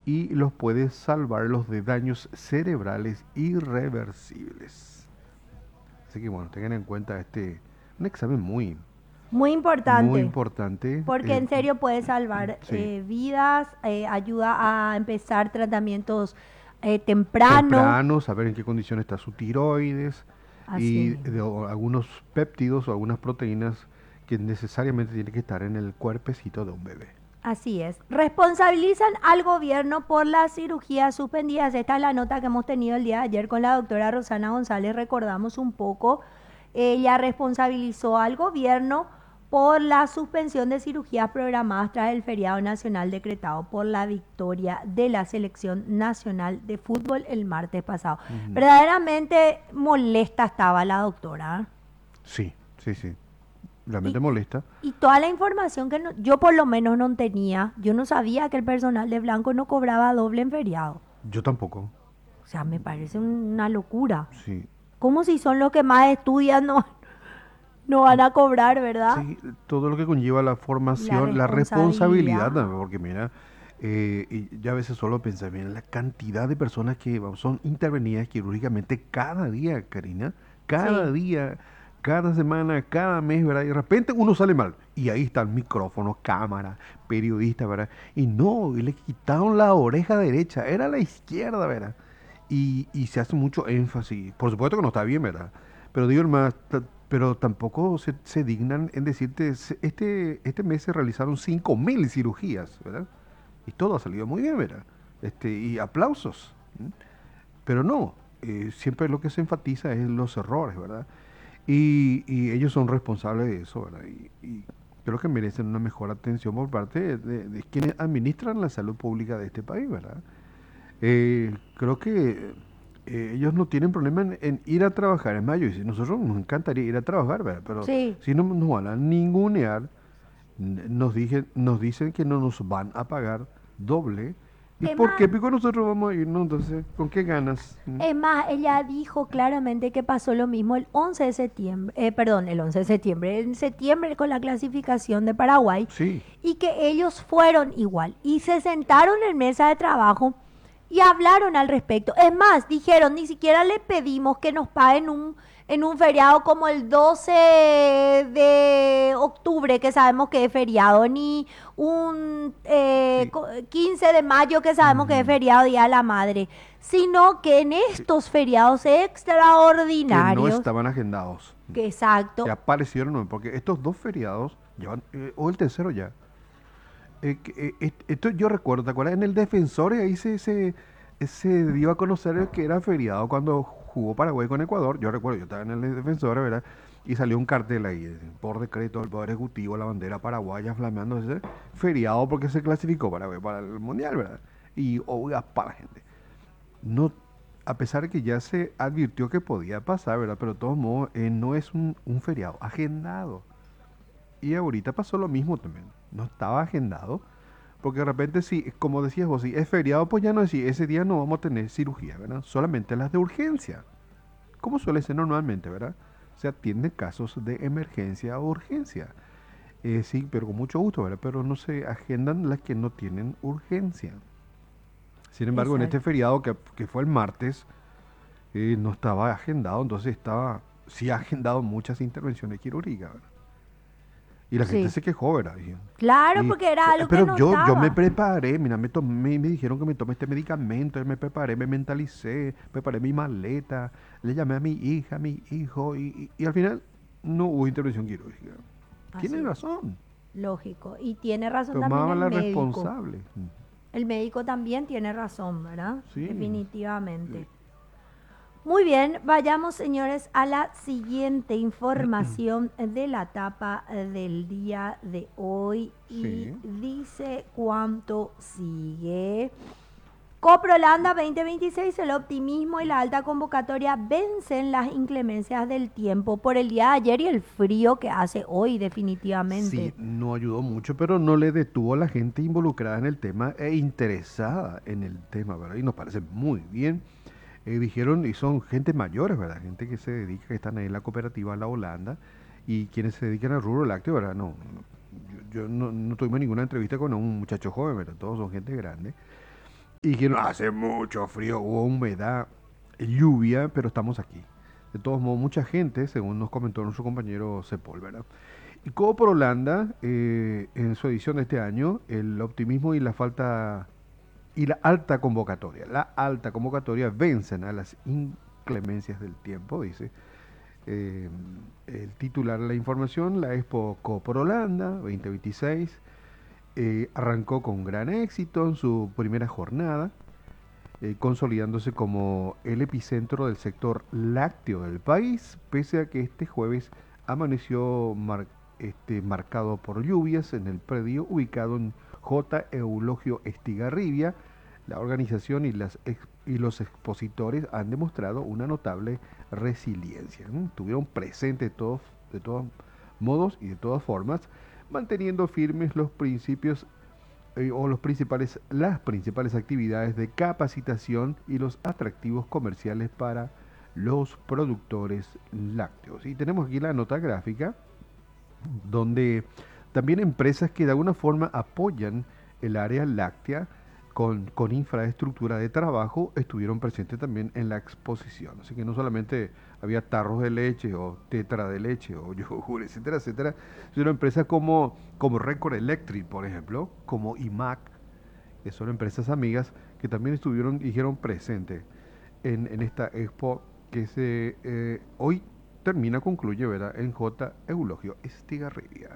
y los puede salvarlos de daños cerebrales irreversibles. Así que bueno, tengan en cuenta un examen Muy muy importante, importante. porque en serio puede salvar Sí, vidas, ayuda a empezar tratamientos temprano, temprano, saber en qué condición está su tiroides así y mismo. algunos péptidos o algunas proteínas que necesariamente tienen que estar en el cuerpecito de un bebé. Así es. Responsabilizan al gobierno por las cirugías suspendidas. Esta es la nota que hemos tenido el día de ayer con la doctora Rosana González. Recordamos un poco. Ella responsabilizó al gobierno por la suspensión de cirugías programadas tras el feriado nacional decretado por la victoria de la selección nacional de fútbol el martes pasado. Ujú. Verdaderamente molesta estaba la doctora. Sí, sí, sí. Y, Realmente molesta. y toda la información que yo por lo menos no tenía, yo no sabía que el personal de Blanco no cobraba doble en feriado. Yo tampoco. O sea, me parece una locura. Sí. Como si son los que más estudian, no van a cobrar, ¿verdad? Sí, todo lo que conlleva la La formación, la responsabilidad responsabilidad. también, porque mira, y ya a veces solo pensar, mira, la cantidad de personas que vamos, son intervenidas quirúrgicamente cada día, Karina, cada Sí. día, cada semana, cada mes, ¿verdad? Y de repente uno sale mal, y ahí está el micrófono, cámara, periodista, ¿verdad? Y no, y le quitaron la oreja derecha, era la izquierda, ¿verdad? Y se hace mucho énfasis, por supuesto que no está bien, ¿verdad? Pero digo, más, pero tampoco se dignan en decirte, este mes se realizaron 5.000 cirugías, ¿verdad? Y todo ha salido muy bien, ¿verdad? Y aplausos. ¿M? Pero no, siempre lo que se enfatiza es los errores, ¿verdad? Y ellos son responsables de eso, ¿verdad? Y creo que merecen una mejor atención por parte de quienes administran la salud pública de este país, ¿verdad? Creo que ellos no tienen problema en ir a trabajar. Es más, yo dice, nosotros nos encantaría ir a trabajar, ¿verdad? Pero Sí. si no nos van a ningunear, nos dicen que no nos van a pagar doble. ¿Y Es por más, qué pico nosotros vamos a irnos? Entonces, ¿con qué ganas? ¿Mm? Es más, ella dijo claramente que pasó lo mismo el 11 de septiembre, perdón, el 11 de septiembre, en septiembre con la clasificación de Paraguay, Sí, y que ellos fueron igual y se sentaron en mesa de trabajo y hablaron al respecto. Es más, dijeron, ni siquiera le pedimos que nos paguen en un feriado como el 12 de octubre, que sabemos que es feriado, ni un sí. 15 de mayo, que sabemos que es Ujú. feriado, Día de la Madre, sino que en Sí, estos feriados que no extraordinarios, estaban agendados. que Que exacto, aparecieron, ¿no? Porque estos dos feriados llevan, o el tercero ya. Esto yo recuerdo, ¿te acuerdas? En el Defensores ahí se dio a conocer que era feriado cuando jugó Paraguay con Ecuador. Yo recuerdo, yo estaba en el Defensores, ¿verdad? Y salió un cartel ahí, por decreto del Poder Ejecutivo, la bandera paraguaya flameando ese feriado porque se clasificó Paraguay para el Mundial, ¿verdad? Y oiga, para la gente. No, a pesar de que ya se advirtió que podía pasar, ¿verdad? Pero de todos modos, no es un feriado agendado. Y ahorita pasó lo mismo también. No estaba agendado. Porque de repente, sí, como decías vos, si es feriado, pues ya no decir, ese día no vamos a tener cirugía, ¿verdad? Solamente las de urgencia. Como suele ser normalmente, ¿verdad? Se atienden casos de emergencia o urgencia. Sí, pero con mucho gusto, ¿verdad? Pero no se agendan las que no tienen urgencia. Sin embargo, en este exacto. feriado que fue el martes, no estaba agendado, entonces sí agendado muchas intervenciones quirúrgicas, ¿verdad? Y la gente Sí, se quejó, ¿verdad? claro, porque era algo que Pero no yo me estaba. preparé, mira, me dijeron que me tome este medicamento, me preparé, me mentalicé, preparé mi maleta, le llamé a mi hija, a mi hijo, y al final no hubo intervención quirúrgica. Así Tienen es, razón, lógico. Y tiene razón también tomaban el la médico. responsable. El médico también tiene razón, ¿verdad? Sí, Definitivamente. Muy bien, vayamos señores a la siguiente información de la etapa del día de hoy y sí. dice cuánto sigue. Coprolanda 2026, el optimismo y la alta convocatoria vencen las inclemencias del tiempo por el día de ayer y el frío que hace hoy Sí, definitivamente. no ayudó mucho, pero no le detuvo a la gente involucrada en el tema e interesada en el tema, ¿verdad? Y nos parece muy bien. Dijeron, y son gente mayores, ¿verdad? Gente que se dedica, que están ahí en la cooperativa La Holanda, y quienes se dedican al rubro lácteo, ¿verdad? Yo no tuvimos ninguna entrevista con un muchacho joven, ¿verdad? Todos son gente grande. Y que no hace mucho frío, hubo humedad, lluvia, pero estamos aquí. De todos modos, mucha gente, según nos comentó nuestro compañero Cepol, ¿verdad? Y como por Holanda, en su edición de este año, el optimismo y la falta y la alta convocatoria vencen a las inclemencias del tiempo, dice eh, el titular de la información. La Expo Copa Holanda 2026 arrancó con gran éxito en su primera jornada, consolidándose como el epicentro del sector lácteo del país, pese a que este jueves amaneció marcado por lluvias en el predio ubicado en J. Eulogio Estigarribia. La organización y los expositores han demostrado una notable resiliencia. Tuvieron presente de todos modos y de todas formas, manteniendo firmes los principios o las principales actividades de capacitación y los atractivos comerciales para los productores lácteos. Y tenemos aquí la nota gráfica donde también empresas que de alguna forma apoyan el área láctea con infraestructura de trabajo estuvieron presentes también en la exposición. Así que no solamente había tarros de leche o tetra de leche o yogur, etcétera, etcétera, sino empresas como Record Electric, por ejemplo, como IMAC, que son empresas amigas que también dijeron presente en esta expo que hoy concluye, ¿verdad? En J. Eulogio Estigarribia.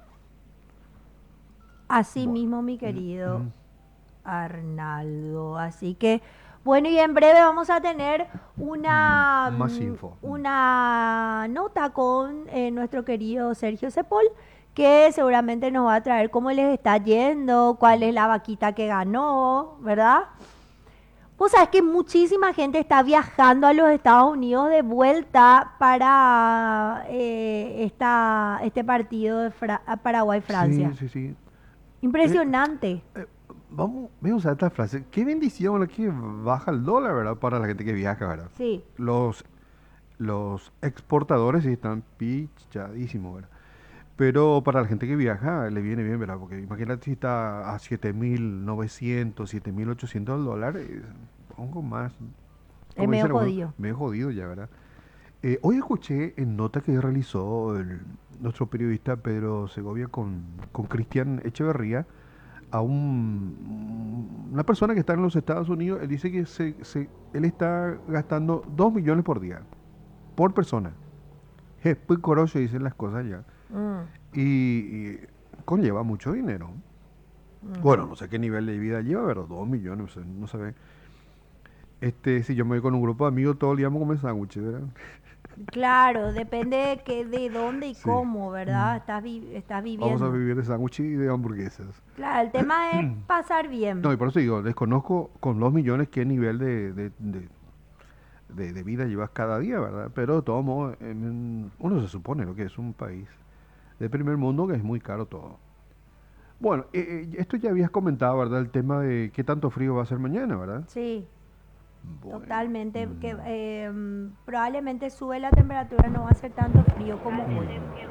Así Bueno. mismo, mi querido Arnaldo. Así que, bueno, y en breve vamos a tener Más info. una nota con nuestro querido Sergio Cepol, que seguramente nos va a traer cómo les está yendo, cuál es la vaquita que ganó, ¿verdad? Vos sabés que muchísima gente está viajando a los Estados Unidos de vuelta para este partido de Paraguay-Francia. Sí, sí, sí. Eh, Impresionante. vamos a usar esta frase. Qué bendición la que baja el dólar, ¿verdad? Para la gente que viaja, ¿verdad? Sí. Los, los exportadores sí están pichadísimos, ¿verdad? Pero para la gente que viaja le viene bien, ¿verdad? Porque imagínate si está a 7.900, 7.800 dólares, un poco más, Es como medio dicen algunos, jodido. medio jodido ya, ¿verdad? Hoy escuché en nota que realizó nuestro periodista Pedro Segovia con Cristian Echeverría a una persona que está en los Estados Unidos. Él dice que él está gastando 2 millones por día, por persona. Es muy corocho, dicen las cosas ya. Mm, Y conlleva mucho dinero. Bueno, no sé qué nivel de vida lleva, pero 2 millones, o sea, no se ve. Si yo me voy con un grupo de amigos, todo el día vamos a comer sándwiches, ¿verdad? claro, depende de dónde y Sí. cómo, ¿verdad? Estás Vamos a viviendo. vivir de sándwiches y de hamburguesas. Claro, el tema es pasar No, bien. y por eso digo, desconozco con 2 millones qué nivel de vida llevas cada día, ¿verdad? Pero de todos modos, uno se supone lo que es un país de primer mundo que es muy caro todo. Bueno, esto ya habías comentado, ¿verdad? El tema de qué tanto frío va a ser mañana, ¿verdad? Sí, Bueno, totalmente. Que probablemente sube la temperatura, no va a ser tanto frío como hoy.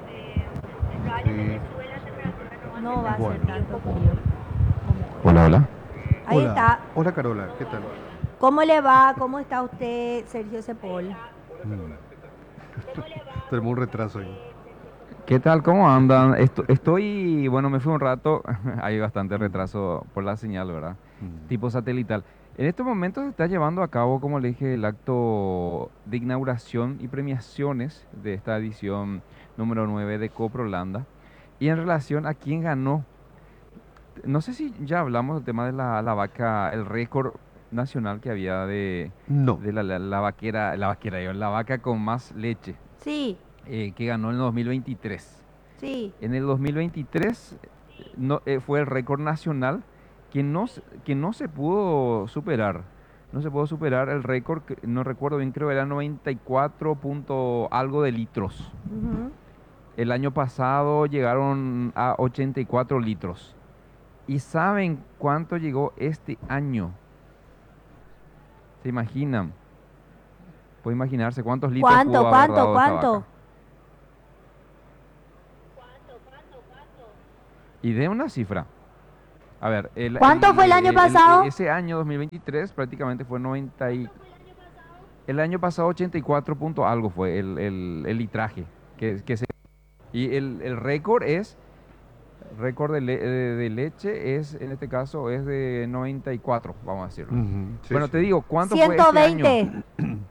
sí. No va a ser Bueno. tanto frío como hoy. Hola, hola. Ahí Hola, está. hola Carola, ¿qué tal? ¿Cómo le va? ¿Cómo está usted, Sergio Cepol? Mm. Tenemos un retraso ahí. ¿Qué tal? ¿Cómo andan? Estoy, bueno, me fui un rato, hay bastante retraso por la señal, ¿verdad? Mm. Tipo satelital. En estos momentos se está llevando a cabo, como le dije, el acto de inauguración y premiaciones de esta edición número 9 de Copro Holanda. Y en relación a quién ganó, no sé si ya hablamos del tema de la vaca, el récord nacional que había No. de la vaca con más leche. Sí, Que ganó en el 2023. sí. En el 2023 no, fue el récord nacional que no se pudo superar. No se pudo superar el récord, no recuerdo bien, creo que era 94 punto algo de litros. Ujú. El año pasado llegaron a 84 litros. ¿Y saben cuánto llegó este año? ¿Se imaginan? Puede imaginarse cuántos litros ¿Cuánto, pudo haber cuánto, dado esta vaca. cuánto? Y de una cifra. A ver, ¿Cuánto fue el año pasado? ese año 2023 prácticamente fue 90 y... El año pasado 84 punto algo fue el litraje que se... Y el récord de leche es, en este caso, es de 94, vamos a decirlo. Sí, Bueno, sí. te digo, ¿cuánto fue este año? 120.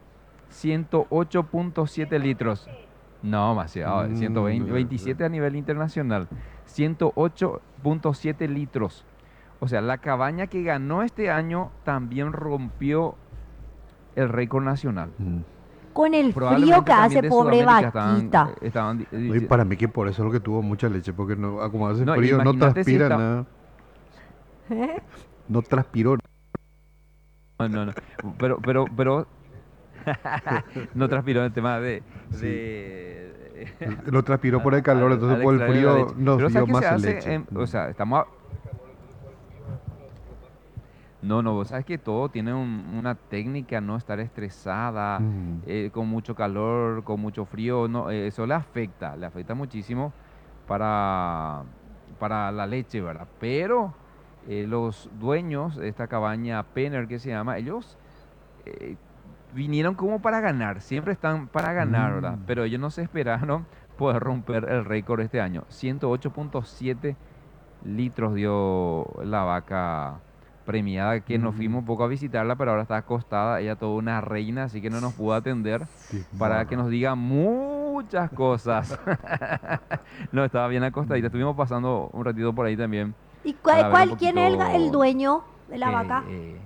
108.7 litros. No, demasiado, 127 a nivel internacional. 108.7 litros. O sea, la cabaña que ganó este año también rompió el récord nacional. Con el frío Probablemente que hace, también de pobre Sudamérica vaquita. No, y para mí que por eso es lo que tuvo mucha leche, porque no, como hace No, frío no imagínate si transpira está- nada, ¿Eh? no transpiró. No, no, no. Pero no transpiró el tema Lo transpiró por el calor, entonces al por el extraer la frío leche. nos Pero dio ¿sabes qué se más hace? leche. O sea, estamos... No, no, vos sabes que todo tiene una técnica, no estar estresada, Mm. con mucho calor, con mucho frío, no, eso le afecta muchísimo para, para la leche, ¿verdad? Pero los dueños de esta cabaña Penner que se llama, ellos eh, vinieron como para ganar, siempre están para ganar, ¿verdad? Mm. Pero ellos no se esperaron poder romper el récord este año. 108.7 litros dio la vaca premiada, que nos fuimos un poco a visitarla, pero ahora está acostada, ella toda una reina, así que no nos pudo atender Qué para que bárbaro. nos diga muchas cosas. No, estaba bien acostadita, estuvimos pasando un ratito por ahí también ¿Y para ver un quién es el poquito... dueño de la eh, vaca?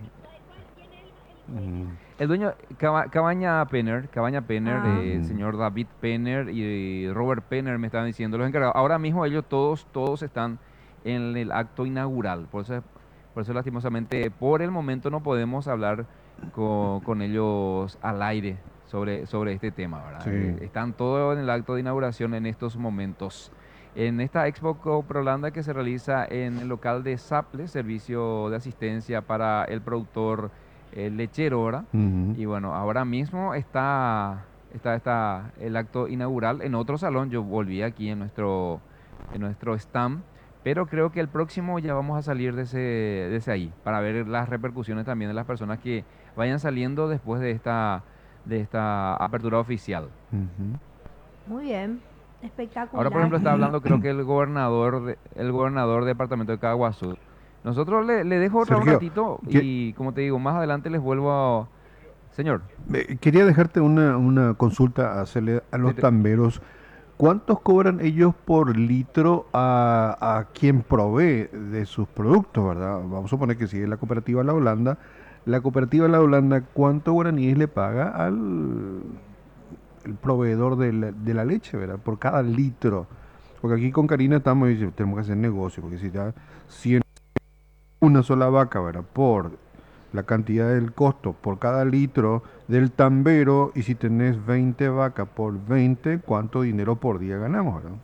Mm. el dueño, Cabaña Penner, Ah. el señor David Penner y Robert Penner me estaban diciendo los encargados. Ahora mismo ellos todos están en el acto inaugural. Por eso lastimosamente, por el momento no podemos hablar con ellos al aire sobre este tema, ¿verdad? Sí. Están todos en el acto de inauguración en estos momentos. En esta Expo Coprolanda que se realiza en el local de Saple, servicio de asistencia para el productor lechero, ¿verdad? Ujú. Y bueno, ahora mismo está el acto inaugural en otro salón. Yo volví aquí en nuestro stand, pero creo que el próximo ya vamos a salir de ese ahí, para ver las repercusiones también de las personas que vayan saliendo después de esta apertura oficial. Ujú. Muy bien, espectacular. Ahora, por ejemplo, está hablando creo que el gobernador del departamento de Caguazú. Nosotros le dejo un Sergio, ratito y, como te digo, más adelante les vuelvo a... Señor, quería dejarte una consulta a hacerle a los te- tamberos. ¿Cuántos cobran ellos por litro a quien provee de sus productos, verdad? Vamos a suponer que si es la cooperativa La Holanda, ¿cuánto guaraníes le paga al el proveedor de la leche, verdad? Por cada litro. Porque aquí con Karina estamos diciendo, tenemos que hacer negocio, porque si ya 100 una sola vaca, ¿verdad? Por la cantidad del costo por cada litro del tambero, y si tenés 20 vacas por 20, ¿cuánto dinero por día ganamos, verdad?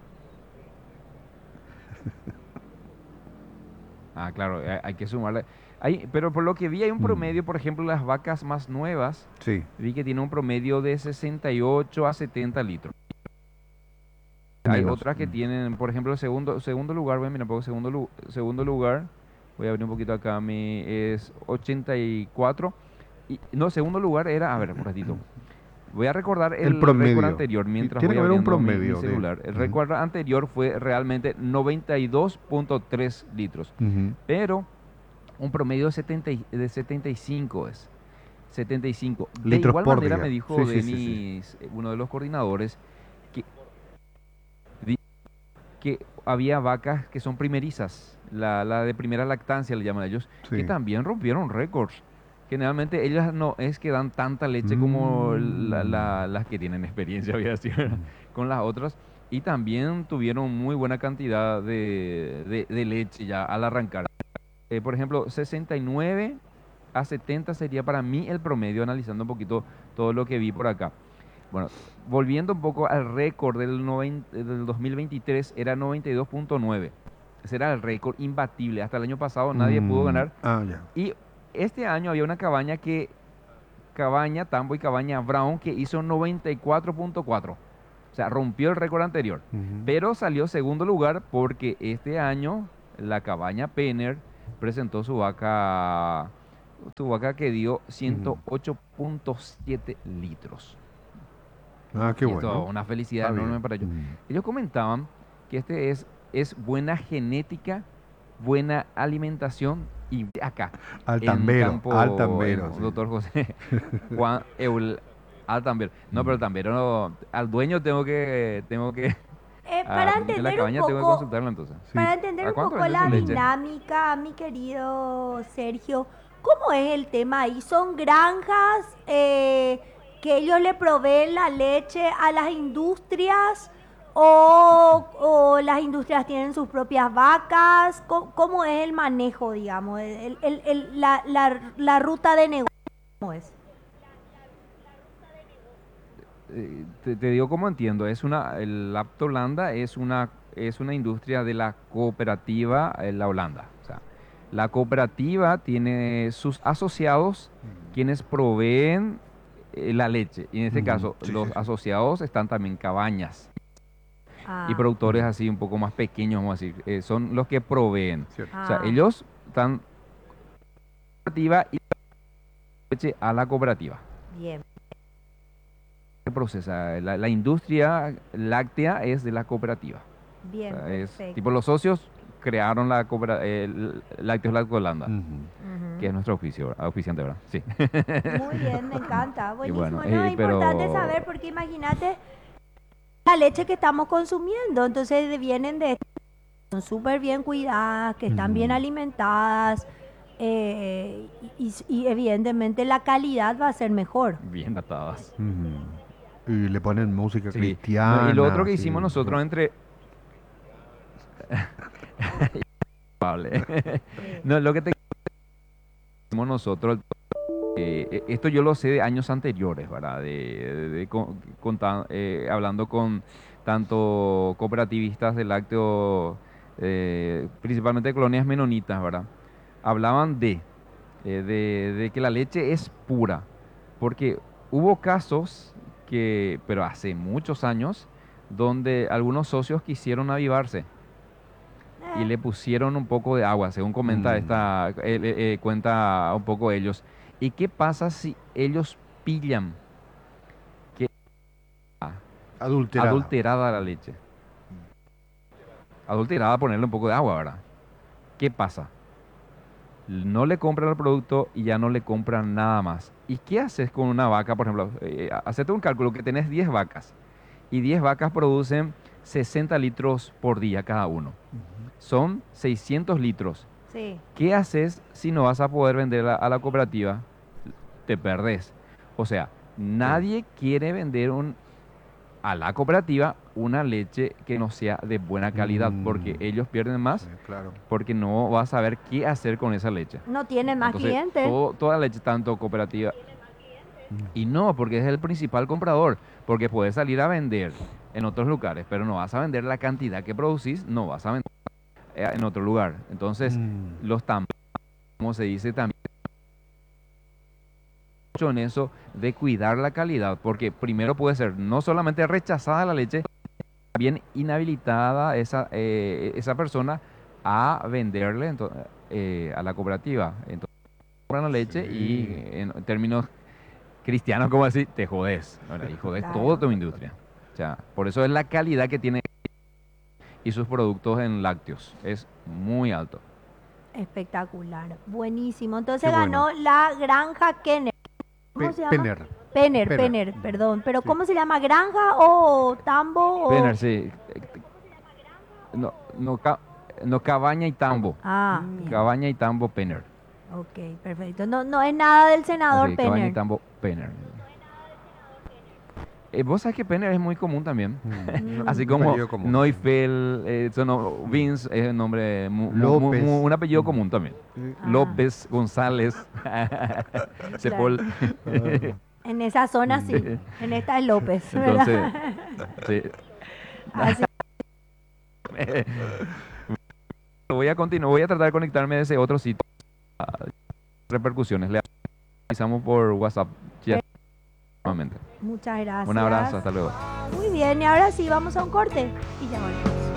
claro, hay que sumarle. Pero por lo que vi hay un promedio, por ejemplo, las vacas más nuevas, Sí. vi que tiene un promedio de 68 a 70 litros. Hay Menos. otras que tienen, por ejemplo, segundo lugar, voy a mirar un poco, segundo lugar, voy a abrir un poquito acá, es 84. No, segundo lugar era, a ver, un ratito. Voy a recordar El el promedio. récord anterior mientras Tiene voy que haber un abriendo mi promedio de- celular. El Ujú. récord anterior fue realmente 92.3 litros, Ujú. pero un promedio de 75 es. 75. De Litros igual por manera día. me dijo Sí, sí, sí, Denis, uno de los coordinadores, que, di- que había vacas que son primerizas, la de primera lactancia le llaman ellos, Sí. que también rompieron récords. Generalmente ellas no es que dan tanta leche como las que tienen experiencia, voy a decir, con las otras. Y también tuvieron muy buena cantidad de leche ya al arrancar. Por ejemplo, 69 a 70 sería para mí el promedio, analizando un poquito todo lo que vi por acá. Bueno, volviendo un poco al récord del 2023, era 92.9. Ese era el récord imbatible. Hasta el año pasado nadie pudo ganar. Ah, ya. Y este año había una cabaña Tambo y cabaña Brown, que hizo 94.4. O sea, rompió el récord anterior. Ujú. Pero salió segundo lugar porque este año la cabaña Penner presentó su vaca que dio 108.7 litros. Ah, qué Y esto bueno. una felicidad Está enorme bien. para ellos. Ellos comentaban que es buena genética, buena alimentación y acá, en Altambero, campo, altambero, sí. doctor José Juan al tambero. No, pero el tambero al dueño tengo que Para al dueño de la entender un cabaña tengo que poco, consultarlo entonces. Sí. para entender ¿A un cuánto poco vende su la leche? dinámica, mi querido Sergio, ¿cómo es el tema ahí? ¿Son granjas que ellos le proveen la leche a las industrias o las industrias tienen sus propias vacas? ¿Cómo es el manejo, digamos, la ruta de negocio? ¿Cómo es? Te digo cómo entiendo, el Lacto Holanda es una industria de la cooperativa La Holanda. O sea, la cooperativa tiene sus asociados quienes proveen la leche. Y en este caso, Sí, los sí, sí. asociados están también cabañas y Ah, productores así un poco más pequeños, vamos a decir, son los que proveen. Cierto. O sea, ah, ellos están cooperativa y leche a la cooperativa. bien, Se procesa. La industria láctea es de la cooperativa. O bien, sea, es perfecto. tipo los socios crearon Lácteos Lacto Holanda, que es Ujú. nuestro auspiciante, ¿verdad? Sí. Muy bien, me encanta, Y buenísimo. bueno, No, es importante pero saber porque imagínate la leche que estamos consumiendo, entonces vienen de son súper bien cuidadas, que están bien alimentadas y evidentemente la calidad va a ser mejor. bien datadas. Y le ponen música Sí. No, y cristiana. lo otro que así, hicimos nosotros Pablo. Sí. No, lo que hicimos nosotros, esto yo lo sé de años anteriores, ¿verdad? Hablando con tanto cooperativistas de lácteo, principalmente de colonias menonitas, ¿verdad? Hablaban de que la leche es pura, porque hubo casos pero hace muchos años, donde algunos socios quisieron avivarse y Eh, le pusieron un poco de agua, según comenta cuenta un poco ellos. ¿Y qué pasa si ellos pillan que Adulterada. adulterada la leche? Adulterada, ponerle un poco de agua, ¿verdad? ¿Qué pasa? No le compran el producto y ya no le compran nada más. ¿Y qué haces con una vaca? Por ejemplo, hacete un cálculo que tenés 10 vacas y 10 vacas producen 60 litros por día cada uno. Son 600 litros. sí, ¿Qué haces si no vas a poder vender a la cooperativa? Te perdés. O sea, nadie quiere vender a la cooperativa una leche que no sea de buena calidad, porque ellos pierden Sí, más, claro. porque no vas a saber qué hacer con esa leche. no tienen más Entonces, clientes. toda leche, tanto cooperativa, y no, porque es el principal comprador, porque puedes salir a vender en otros lugares, pero no vas a vender la cantidad que producís, no vas a vender en otro lugar. Entonces, los tambos, como se dice también, mucho en eso de cuidar la calidad, porque primero puede ser no solamente rechazada la leche, también inhabilitada esa persona a venderle a la cooperativa. Entonces, compran la leche y Sí. en términos cristianos, como decir, te jodes, ¿verdad? Y jodes Claro. toda tu industria. O sea, por eso es la calidad que tiene y sus productos en lácteos. Es muy alto. Espectacular, buenísimo. Entonces Qué bueno. ganó la granja Kenner. ¿Cómo se llama? Penner. Penner, Penner. Penner, perdón. Pero Sí. ¿cómo se llama? ¿Granja o tambo? Penner, sí. No, no, no, cabaña y tambo. Ah, bien. Cabaña y tambo Penner. Ok, perfecto. No, no es nada del senador Así, cabaña y Penner. tambo Penner. Vos sabés que Penner es muy común también. Así Un como apellido común. Neufeld, Vince es un nombre, López. un apellido común también. Sí. Ah. López, González, Cepol. En esa zona sí. Sí. En esta es López. Entonces, ¿verdad? sí. Así- Voy a continuar, voy a tratar de conectarme de ese otro sitio. Repercusiones. Le avisamos por WhatsApp. Ya, nuevamente. Muchas gracias. Un abrazo, hasta luego. Muy bien, y ahora sí, vamos a un corte. Y ya volvemos.